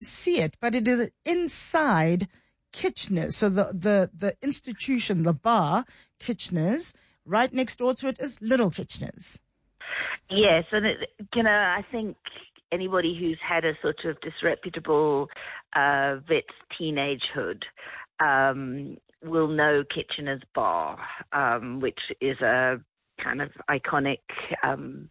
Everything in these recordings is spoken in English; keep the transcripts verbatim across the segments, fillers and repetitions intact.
see it, but it is inside Kitchener's. So the, the, the institution, the bar, Kitchener's, right next door to it is Little Kitchener's. Yes, and it, you know, I think anybody who's had a sort of disreputable uh, Wits teenagehood um, will know Kitchener's Bar, um, which is a kind of iconic um,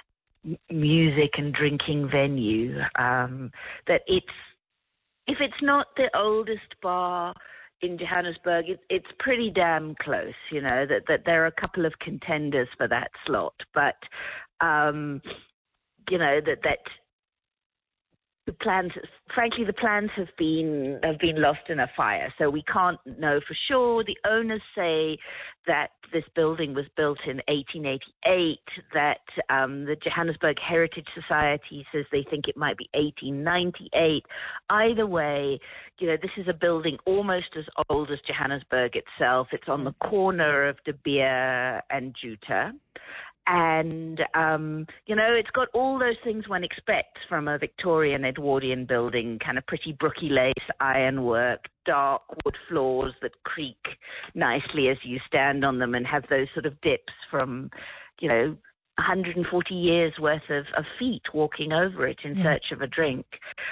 music and drinking venue. Um, that it's if it's not the oldest bar in Johannesburg, it, it's pretty damn close. You know that that there are a couple of contenders for that slot, but um, you know that that. The plans, frankly, the plans have been have been lost in a fire, so we can't know for sure. The owners say that this building was built in eighteen eighty-eight, that um, the Johannesburg Heritage Society says they think it might be eighteen ninety-eight. Either way, you know, this is a building almost as old as Johannesburg itself. It's on the corner of De Beer and Juta. And, um, you know, it's got all those things one expects from a Victorian Edwardian building, kind of pretty brooky lace, ironwork, dark wood floors that creak nicely as you stand on them and have those sort of dips from, you know, one hundred forty years worth of, of feet walking over it in yeah. search of a drink,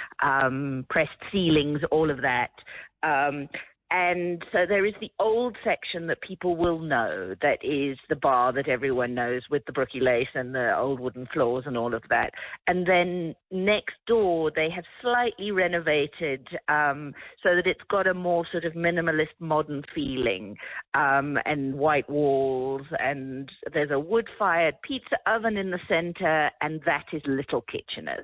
um, pressed ceilings, all of that. Um, And so there is the old section that people will know, that is the bar that everyone knows with the brooky lace and the old wooden floors and all of that. And then next door, they have slightly renovated um, so that it's got a more sort of minimalist modern feeling um, and white walls. And there's a wood-fired pizza oven in the center, and that is Little Kitchener's.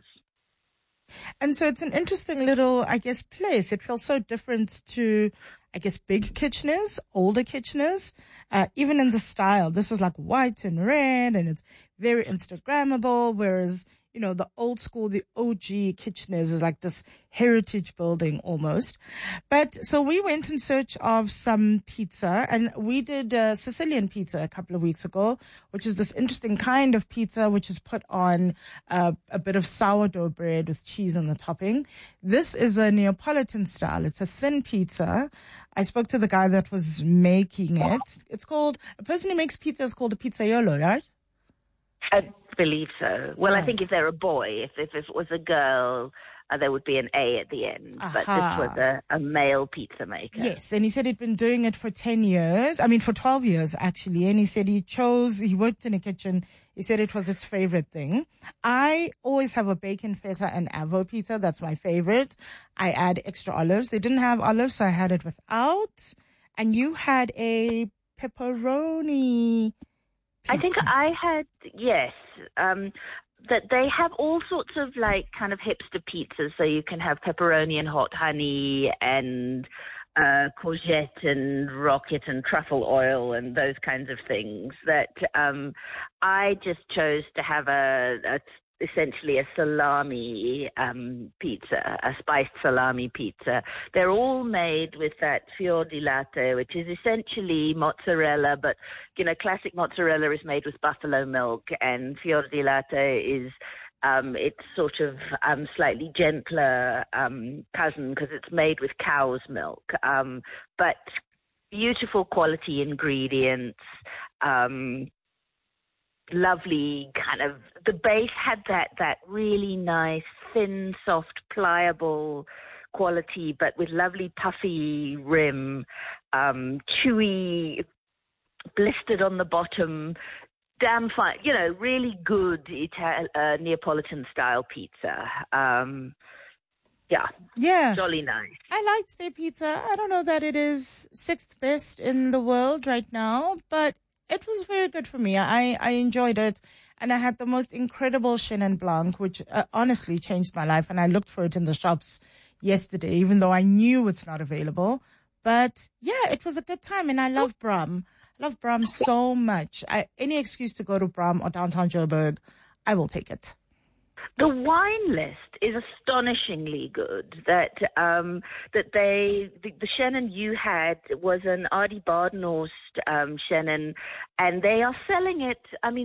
And so it's an interesting little, I guess, place. It feels so different to, I guess, big Kitchener's, older Kitchener's, uh, even in the style. This is like white and red, and it's very Instagrammable, whereas, you know, the old school, the O G Kitchener's is like this heritage building almost. But so we went in search of some pizza, and we did uh, Sicilian pizza a couple of weeks ago, which is this interesting kind of pizza which is put on uh, a bit of sourdough bread with cheese on the topping. This is a Neapolitan style. It's a thin pizza. I spoke to the guy that was making it. It's called, a person who makes pizza is called a pizzaiolo, right? I believe so. Well, right. I think if they're a boy, if, if, if it was a girl, uh, there would be an A at the end. Aha. But this was a, a male pizza maker. Yes, and he said he'd been doing it for ten years. I mean, for twelve years, actually. And he said he chose, he worked in a kitchen. He said it was its favorite thing. I always have a bacon feta and avo pizza. That's my favorite. I add extra olives. They didn't have olives, so I had it without. And you had a pepperoni pizza. I think I had, yes, um, that they have all sorts of like kind of hipster pizzas. So you can have pepperoni and hot honey and uh, courgette and rocket and truffle oil and those kinds of things that um, I just chose to have a, a essentially a salami um, pizza, a spiced salami pizza. They're all made with that fior di latte, which is essentially mozzarella, but, you know, classic mozzarella is made with buffalo milk, and fior di latte is um, it's sort of um, slightly gentler um, cousin because it's made with cow's milk. Um, but beautiful quality ingredients, um, lovely kind of, the base had that, that really nice, thin, soft, pliable quality, but with lovely puffy rim, um, chewy, blistered on the bottom, damn fine, you know, really good Ital- uh, Neapolitan style pizza. Um, yeah. Yeah. Jolly nice. I liked their pizza. I don't know that it is sixth best in the world right now, but it was very good for me. I, I enjoyed it, and I had the most incredible Chenin Blanc, which uh, honestly changed my life, and I looked for it in the shops yesterday, even though I knew it's not available. But, yeah, it was a good time, and I love Bram. I love Bram so much. I, any excuse to go to Bram or downtown Joburg, I will take it. The wine list is astonishingly good. That um, that they the, the Chenin you had was an Adi Badenhorst um, Chenin, and they are selling it. I mean, they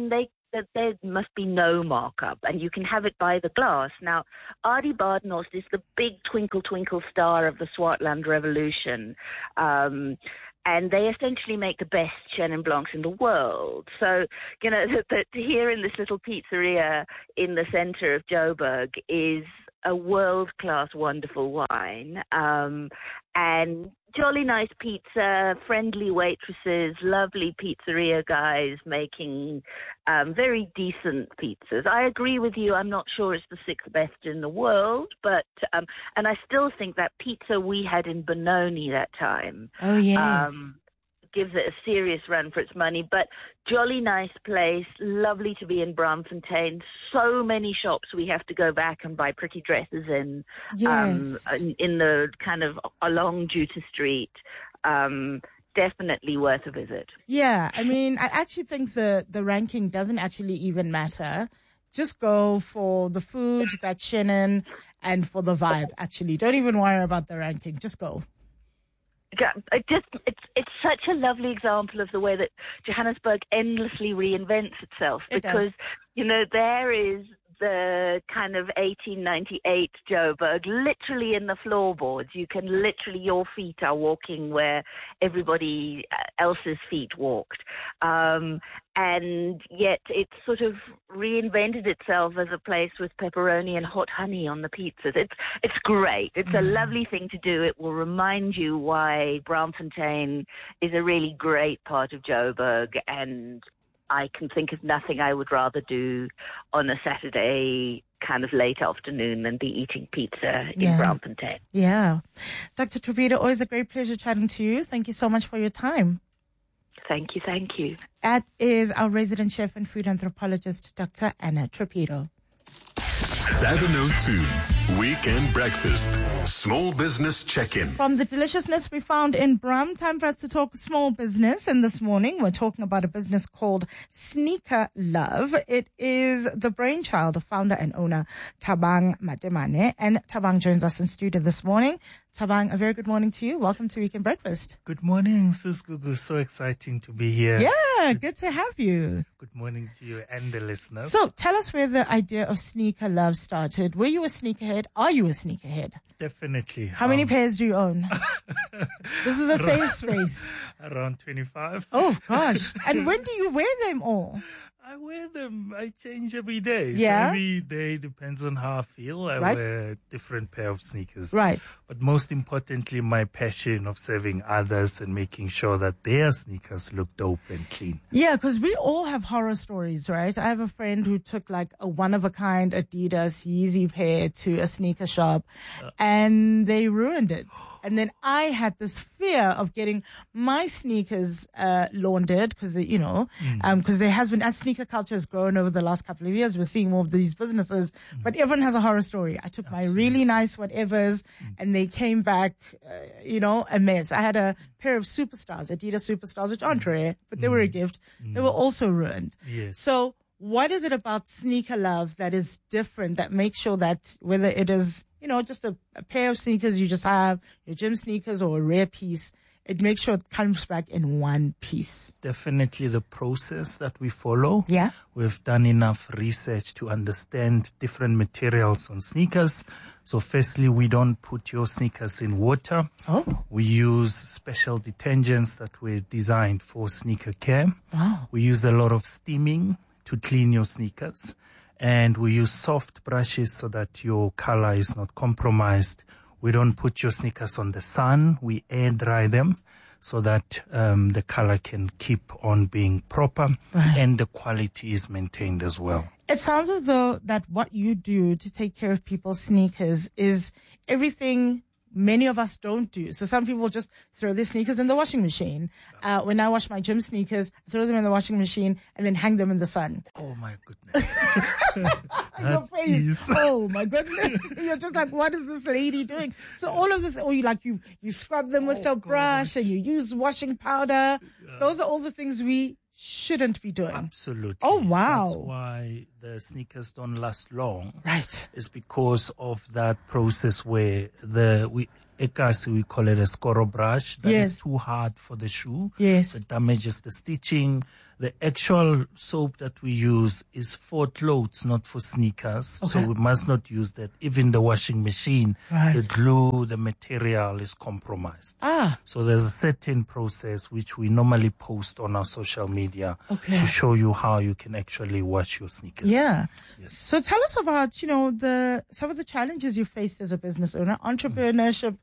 that there must be no markup, and you can have it by the glass. Now, Adi Badenhorst is the big twinkle twinkle star of the Swartland Revolution. Um, And they essentially make the best Chenin Blancs in the world. So, you know, that here in this little pizzeria in the center of Joburg is a world-class, wonderful wine. Um, and jolly nice pizza, friendly waitresses, lovely pizzeria guys making um, very decent pizzas. I agree with you. I'm not sure it's the sixth best in the world, but um, and I still think that pizza we had in Benoni that time. Oh, yes. Um, gives it a serious run for its money, but jolly nice place, lovely to be in Braamfontein. So many shops we have to go back and buy pretty dresses in, Yes. um, in, in the kind of along Juta Street. Um, definitely worth a visit. Yeah, I mean, I actually think the, the ranking doesn't actually even matter. Just go for the food, that Chenin, and for the vibe, actually. Don't even worry about the ranking. Just go. Yeah, it just it's it's such a lovely example of the way that Johannesburg endlessly reinvents itself, It because does. you know there is the kind of eighteen ninety-eight Joburg literally in the floorboards. You can literally, your feet are walking where everybody else's feet walked. Um, and yet it's sort of reinvented itself as a place with pepperoni and hot honey on the pizzas. It's it's great. It's a lovely thing to do. It will remind you why Braamfontein is a really great part of Joburg, and I can think of nothing I would rather do on a Saturday kind of late afternoon than be eating pizza in Yeah. Braamfontein. Yeah. Doctor Trapito, always a great pleasure chatting to you. Thank you so much for your time. Thank you, thank you. That is our resident chef and food anthropologist, Doctor Anna Trapito. seven oh two, Weekend Breakfast, Small Business Check-In. From the deliciousness we found in Brum, time for us to talk small business. And this morning, we're talking about a business called Sneaker Love. It is the brainchild of founder and owner Thabang Matemane. And Thabang joins us in studio this morning. Thabang, a very good morning to you. Welcome to Weekend Breakfast. Good morning, Missus Gugu. So exciting to be here. Yeah, good to have you. Good morning to you and the listeners. So tell us where the idea of Sneaker Love started. Were you a sneakerhead? Are you a sneakerhead? Definitely. How many um, pairs do you own? This is a safe space. Around twenty-five. Oh, gosh. And when do you wear them all? I wear them. I change every day. So Yeah? every day depends on how I feel. I Right. wear a different pair of sneakers. Right. But most importantly, my passion of serving others and making sure that their sneakers look dope and clean. Yeah, because we all have horror stories, right? I have a friend who took like a one-of-a-kind Adidas Yeezy pair to a sneaker shop and they ruined it. And then I had this fear of getting my sneakers uh, laundered because, you know, um, because there has been, as sneaker culture has grown over the last couple of years, we're seeing more of these businesses, but everyone has a horror story. I took my really nice whatevers and they came back, uh, you know, a mess. I had a pair of Superstars, Adidas Superstars, which aren't rare, but they were a gift. They were also ruined. Yes. So what is it about Sneaker Love that is different, that makes sure that whether it is, you know, just a, a pair of sneakers you just have, your gym sneakers, or a rare piece, it makes sure it comes back in one piece? Definitely the process that we follow. Yeah. We've done enough research to understand different materials on sneakers. So firstly, we don't put your sneakers in water. Oh. We use special detergents that were designed for sneaker care. Wow. We use a lot of steaming to clean your sneakers. And we use soft brushes so that your color is not compromised. We don't put your sneakers on the sun. We air dry them so that um, the color can keep on being proper Right. and the quality is maintained as well. It sounds as though that what you do to take care of people's sneakers is everything many of us don't do. So some people just throw their sneakers in the washing machine. Uh, when I wash my gym sneakers, I throw them in the washing machine and then hang them in the sun. Oh my goodness. Your That face. is- Oh my goodness. You're just like, what is this lady doing? So all of the, th- or you like, you, you scrub them with Oh, a brush gosh. and you use washing powder. Those are all the things we shouldn't be doing. Absolutely. Oh, wow. That's why the sneakers don't last long. Right. Is because of that process where the we ekasi we call it a scoro brush that is Yes. too hard for the shoe. Yes. It damages the stitching. The actual soap that we use is for clothes, not for sneakers. Okay. So we must not use that. Even the washing machine, Right. the glue, the material is compromised. Ah, So there's a certain process which we normally post on our social media Okay. to show you how you can actually wash your sneakers. yeah. Yes. So tell us about, you know, the some of the challenges you faced as a business owner. Entrepreneurship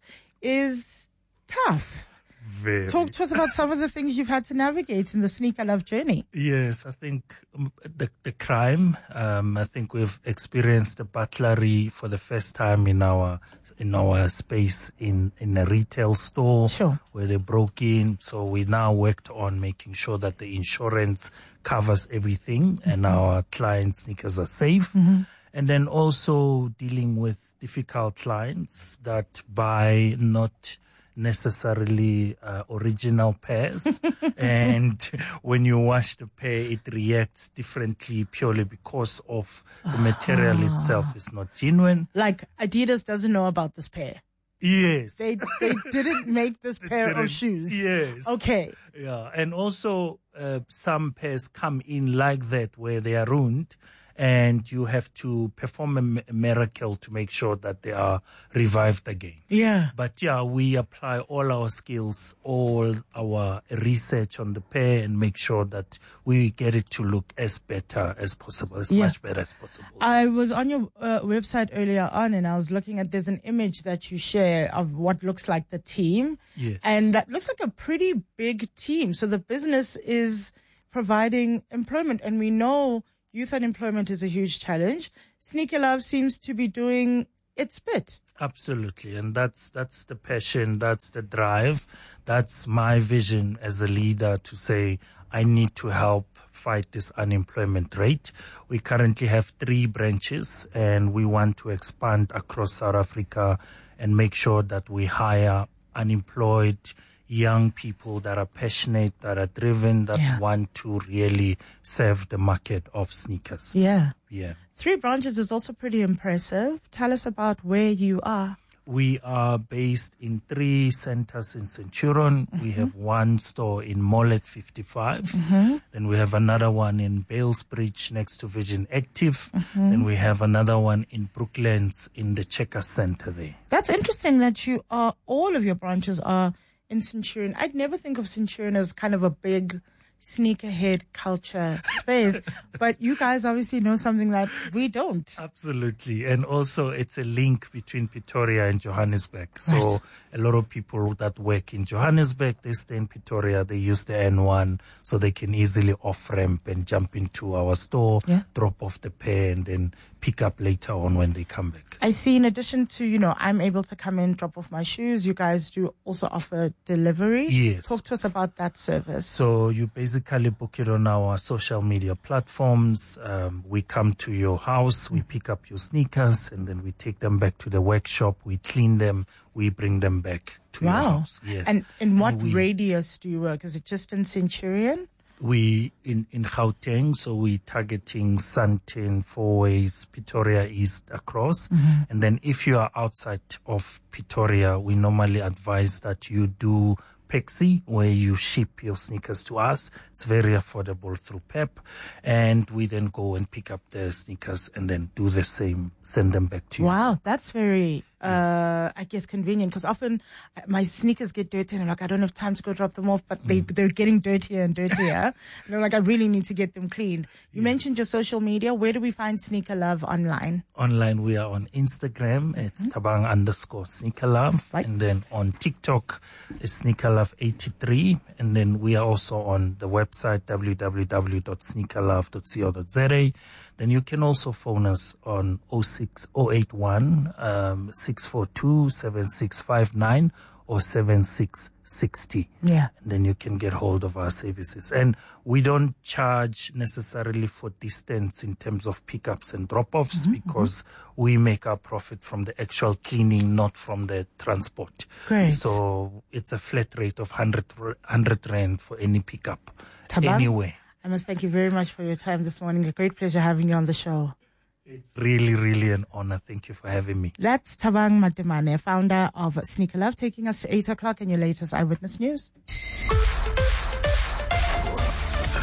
is tough. Very. Talk to us about some of the things you've had to navigate in the Sneaker Love journey. Yes, I think um, the the crime. Um, I think we've experienced the butlery for the first time in our in our space in in a retail store Sure. where they broke in. So we now worked on making sure that the insurance covers everything and our clients' sneakers are safe. And then also dealing with difficult clients that buy not necessarily uh, original pairs. And when you wash the pair, it reacts differently purely because of the material itself is not genuine. Like Adidas doesn't know about this pair. Yes. They they didn't make this pair of didn't- shoes. Yes. Okay. Yeah, and also uh, some pairs come in like that where they are ruined, and you have to perform a mi- miracle to make sure that they are revived again. Yeah. But yeah, we apply all our skills, all our research on the pair, and make sure that we get it to look as better as possible, as Yeah. much better as possible. I was on your uh, website earlier on, and I was looking at, there's an image that you share of what looks like the team. Yes. And that looks like a pretty big team. So the business is providing employment, and we know youth unemployment is a huge challenge. Sneaker Love seems to be doing its bit. Absolutely, and that's that's the passion, that's the drive, that's my vision as a leader to say I need to help fight this unemployment rate. We currently have three branches, and we want to expand across South Africa and make sure that we hire unemployed young people that are passionate, that are driven, that Yeah. want to really serve the market of sneakers. Yeah. Yeah. Three branches is also pretty impressive. Tell us about where you are. We are based in three centers in Centurion. We have one store in Mollet fifty-five. Then we have another one in Balesbridge next to Vision Active. Then we have another one in Brooklands in the Checker Center there. That's interesting that you are, all of your branches are in Centurion. I'd never think of Centurion as kind of a big sneakerhead culture space, but you guys obviously know something that we don't. Absolutely. And also it's a link between Pretoria and Johannesburg. So Right. a lot of people that work in Johannesburg, they stay in Pretoria, they use the N one so they can easily off ramp and jump into our store, Yeah. drop off the pair and then pick up later on when they come back. I see, in addition to, you know, I'm able to come in, drop off my shoes, you guys do also offer delivery. Yes. Talk to us about that service. So you basically book it on our social media platforms. Um, we come to your house, we pick up your sneakers, and then we take them back to the workshop. We clean them, we bring them back to your Wow. house. Yes. And in what we, radius do you work? Is it just in Centurion? We in in Gauteng, so we targeting Sandton, Fourways, Pretoria East across. And then if you are outside of Pretoria, we normally advise that you do Pexi, where you ship your sneakers to us. It's very affordable through P E P. And we then go and pick up the sneakers and then do the same, send them back to you. Wow, that's very, uh, I guess, convenient, because often uh, my sneakers get dirty and I'm like, I don't have time to go drop them off, but they, they're getting dirtier and dirtier. And I'm like, I really need to get them cleaned. You mentioned your social media. Where do we find Sneaker Love online? Online, we are on Instagram. It's Tabang underscore Sneaker Love. Right. And then on TikTok, it's Sneaker Love eighty-three. And then we are also on the website, w w w dot sneaker love dot co dot z a. Then you can also phone us on oh six oh eight one um, six four two seven six five nine or seven six six zero. Yeah. And then you can get hold of our services. And we don't charge necessarily for distance in terms of pickups and drop-offs because we make our profit from the actual cleaning, not from the transport. Great. So it's a flat rate of one hundred rand for any pickup Tabang? anywhere. I must thank you very much for your time this morning. A great pleasure having you on the show. It's really, really an honor. Thank you for having me. That's Tabang Matemane, founder of Sneaker Love, taking us to eight o'clock in your latest Eyewitness News.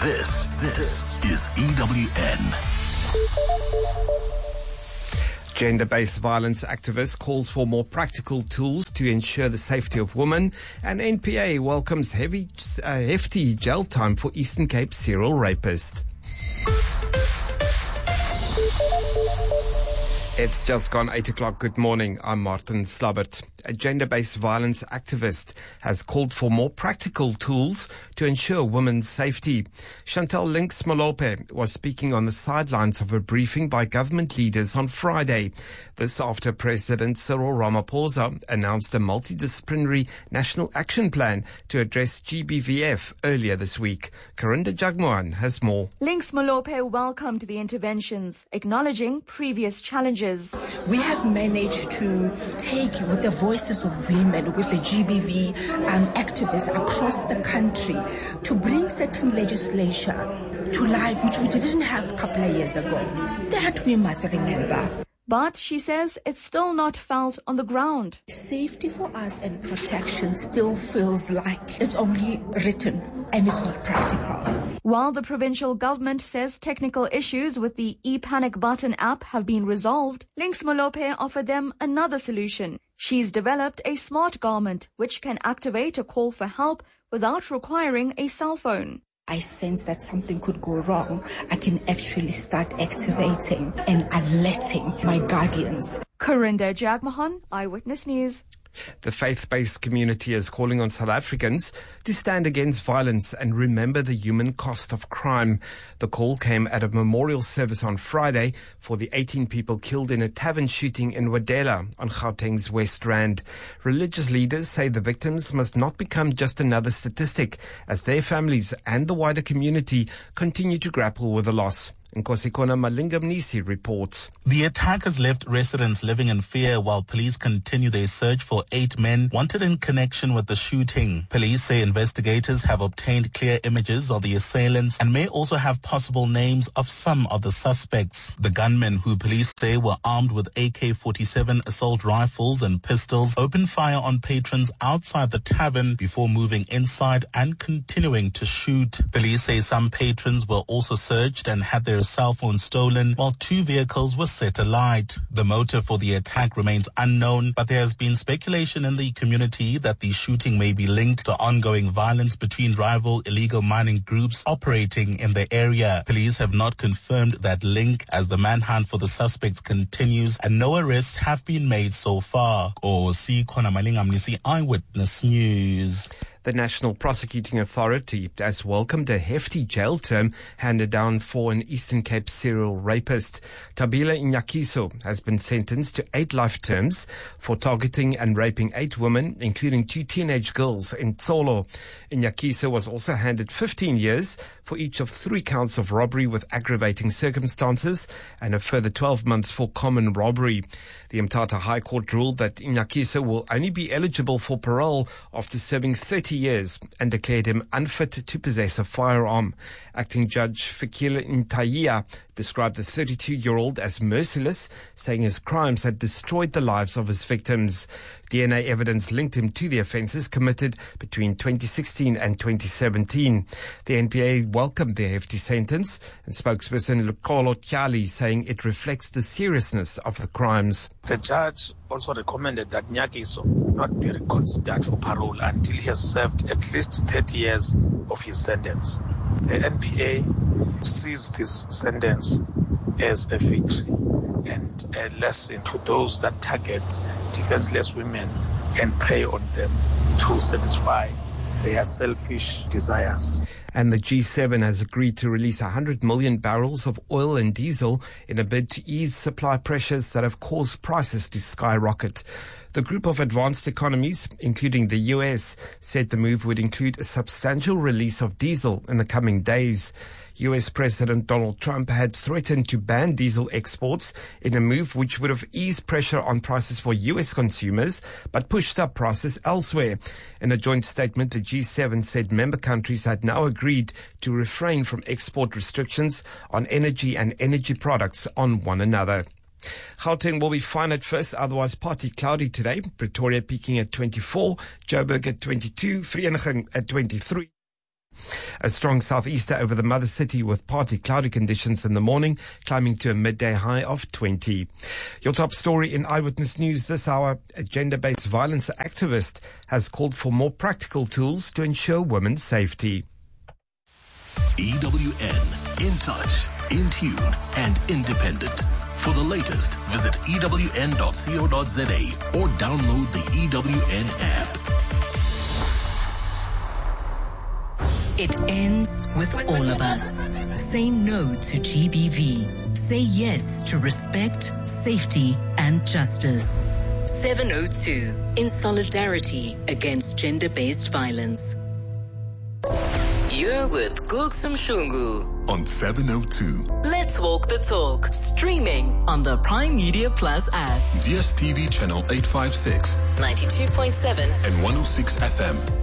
This, this is E W N. Gender-based violence activist calls for more practical tools to ensure the safety of women, and N P A welcomes heavy, uh, hefty jail time for Eastern Cape serial rapist. It's just gone eight o'clock. Good morning. I'm Martin Slabbert. A gender-based violence activist has called for more practical tools to ensure women's safety. Chantal Links Molope was speaking on the sidelines of a briefing by government leaders on Friday. This after President Cyril Ramaphosa announced a multidisciplinary national action plan to address G B V F earlier this week. Karinda Jagmohan has more. Links Molope welcomed the interventions, acknowledging previous challenges. We have managed to take with the voices of women, with the G B V um, activists across the country to bring certain legislation to life which we didn't have a couple of years ago. That we must remember. But she says it's still not felt on the ground. Safety for us and protection still feels like it's only written and it's not practical. While the provincial government says technical issues with the ePanic button app have been resolved, Links Molope offered them another solution. She's developed a smart garment which can activate a call for help without requiring a cell phone. I sense that something could go wrong. I can actually start activating and alerting my guardians. Karinda Jagmohan, Eyewitness News. The faith-based community is calling on South Africans to stand against violence and remember the human cost of crime. The call came at a memorial service on Friday for the eighteen people killed in a tavern shooting in Wadela on Gauteng's West Rand. Religious leaders say the victims must not become just another statistic as their families and the wider community continue to grapple with the loss. Nkosikona Malingamnisi reports. The attack has left residents living in fear while police continue their search for eight men wanted in connection with the shooting. Police say investigators have obtained clear images of the assailants and may also have possible names of some of the suspects. The gunmen, who police say were armed with A K forty-seven assault rifles and pistols, opened fire on patrons outside the tavern before moving inside and continuing to shoot. Police say some patrons were also searched and had their cell phone stolen, while two vehicles were set alight. The motive for the attack remains unknown, but there has been speculation in the community that the shooting may be linked to ongoing violence between rival illegal mining groups operating in the area. Police have not confirmed that link as the manhunt for the suspects continues and no arrests have been made so far. Osikona Malingamnisi, Eyewitness News. The National Prosecuting Authority has welcomed a hefty jail term handed down for an Eastern Cape serial rapist. Tabila Inyakiso has been sentenced to eight life terms for targeting and raping eight women, including two teenage girls in Tsolo. Inyakiso was also handed fifteen years for each of three counts of robbery with aggravating circumstances and a further twelve months for common robbery. The Mthatha High Court ruled that Inyakiso will only be eligible for parole after serving thirty years and declared him unfit to possess a firearm. Acting Judge Fikile Ntayia described the thirty-two-year-old as merciless, saying his crimes had destroyed the lives of his victims. D N A evidence linked him to the offences committed between twenty sixteen and twenty seventeen. The N P A welcomed the hefty sentence, and spokesperson Lekolo Tyali saying it reflects the seriousness of the crimes. The judge also recommended that Nyakiso not be reconsidered for parole until he has served at least thirty years of his sentence. The N P A sees this sentence as a victory and a lesson to those that target defenseless women and prey on them to satisfy their selfish desires. And the G seven has agreed to release one hundred million barrels of oil and diesel in a bid to ease supply pressures that have caused prices to skyrocket. The group of advanced economies, including the U S, said the move would include a substantial release of diesel in the coming days. U S President Donald Trump had threatened to ban diesel exports in a move which would have eased pressure on prices for U S consumers, but pushed up prices elsewhere. In a joint statement, the G seven said member countries had now agreed to refrain from export restrictions on energy and energy products on one another. Gauteng will be fine at first, otherwise partly cloudy today. Pretoria peaking at twenty-four, Joburg at twenty-two, Vereeniging at twenty-three. A strong southeaster over the mother city with partly cloudy conditions in the morning, climbing to a midday high of twenty. Your top story in Eyewitness News this hour, a gender-based violence activist has called for more practical tools to ensure women's safety. E W N, in touch, in tune, and independent. For the latest, visit E W N dot co dot za or download the E W N app. It ends with all of us. Say no to G B V. Say yes to respect, safety, and justice. seven oh two, in solidarity against gender-based violence. You're with Gulsum Shungu on seven oh two. Let's walk the talk. Streaming on the Prime Media Plus app. D S T V channel eight fifty-six, ninety-two point seven and one oh six F M.